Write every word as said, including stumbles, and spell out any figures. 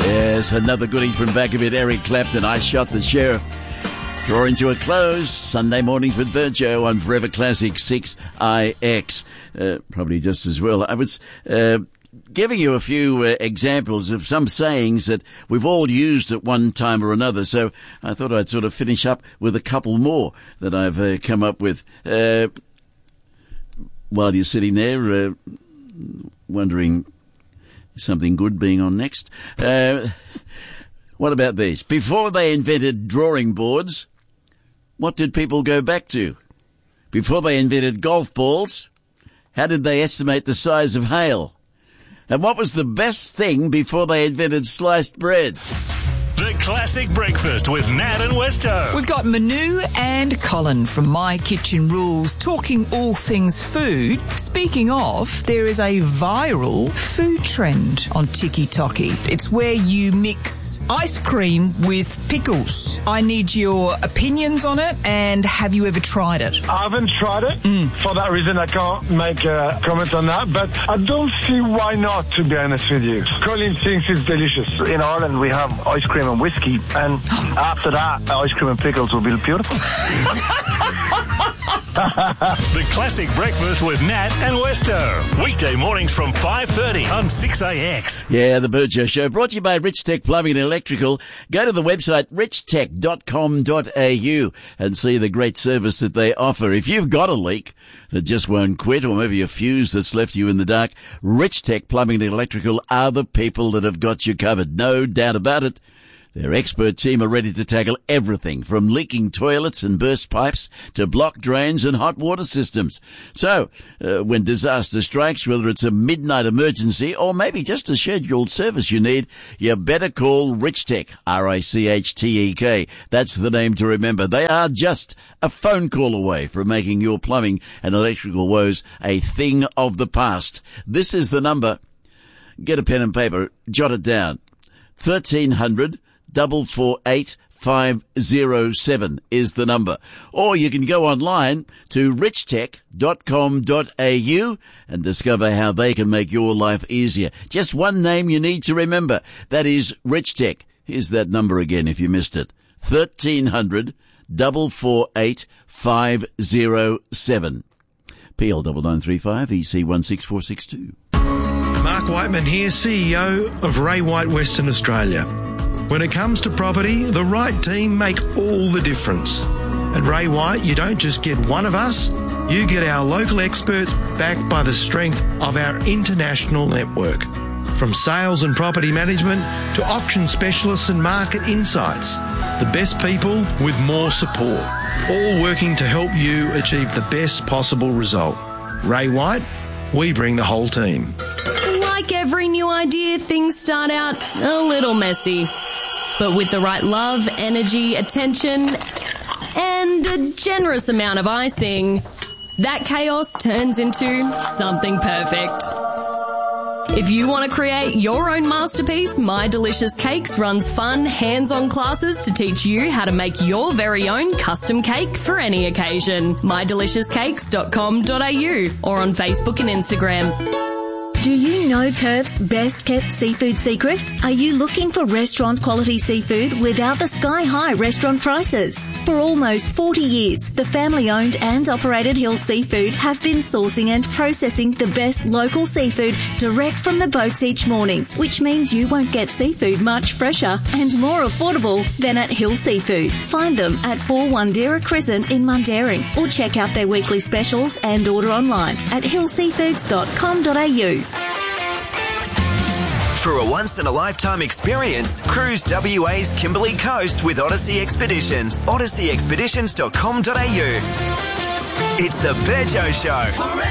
Yes, another goodie from back of it, Eric Clapton. I Shot the Sheriff. Drawing to a close, Sunday mornings with Virgio on Forever Classic six I X. Uh, probably just as well. I was uh, giving you a few uh, examples of some sayings that we've all used at one time or another, so I thought I'd sort of finish up with a couple more that I've uh, come up with. Uh, while you're sitting there uh, wondering something good being on next. Uh, what about these? Before they invented drawing boards, what did people go back to? Before they invented golf balls, how did they estimate the size of hail? And what was the best thing before they invented sliced bread? The Classic Breakfast with Nat and Westo. We've got Manu and Colin from My Kitchen Rules talking all things food. Speaking of, there is a viral food trend on TikTok. It's where you mix ice cream with pickles. I need your opinions on it, and have you ever tried it? I haven't tried it. Mm. For that reason, I can't make a comment on that, but I don't see why not, to be honest with you. Colin thinks it's delicious. In Ireland, we have ice cream and whiskey, and after that, ice cream and pickles will be beautiful. The Classic Breakfast with Nat and Westo. Weekday mornings from five thirty on six A X. Yeah, the Burjo Show, brought to you by Rich Tech Plumbing and Electrical. Go to the website rich tech dot com dot a u and see the great service that they offer. If you've got a leak that just won't quit, or maybe a fuse that's left you in the dark, Rich Tech Plumbing and Electrical are the people that have got you covered. No doubt about it. Their expert team are ready to tackle everything from leaking toilets and burst pipes to blocked drains and hot water systems. So, uh, when disaster strikes, whether it's a midnight emergency or maybe just a scheduled service you need, you better call Rich Tech, R I C H T E K. That's the name to remember. They are just a phone call away from making your plumbing and electrical woes a thing of the past. This is the number. Get a pen and paper, jot it down. thirteen hundred Double four eight five zero seven is the number. Or you can go online to rich tech dot com dot a u and discover how they can make your life easier. Just one name you need to remember. That is Rich Tech. Here's that number again if you missed it. thirteen hundred double four eight five zero seven. P L nine nine three five E C one six four six two. Mark Whiteman here, C E O of Ray White Western Australia. When it comes to property, the right team make all the difference. At Ray White, you don't just get one of us, you get our local experts backed by the strength of our international network. From sales and property management to auction specialists and market insights, the best people with more support, all working to help you achieve the best possible result. Ray White, we bring the whole team. Like every new idea, things start out a little messy. But with the right love, energy, attention, and a generous amount of icing, that chaos turns into something perfect. If you want to create your own masterpiece, My Delicious Cakes runs fun, hands-on classes to teach you how to make your very own custom cake for any occasion. my delicious cakes dot com dot a u or on Facebook and Instagram. Do you know Perth's best-kept seafood secret? Are you looking for restaurant-quality seafood without the sky-high restaurant prices? For almost forty years, the family-owned and operated Hill Seafood have been sourcing and processing the best local seafood direct from the boats each morning, which means you won't get seafood much fresher and more affordable than at Hill Seafood. Find them at four Wandera Crescent in Mundaring, or check out their weekly specials and order online at hill seafoods dot com dot a u. For a once-in-a-lifetime experience, cruise W A's Kimberley Coast with Odyssey Expeditions. odyssey expeditions dot com dot a u. It's the Burjo Show.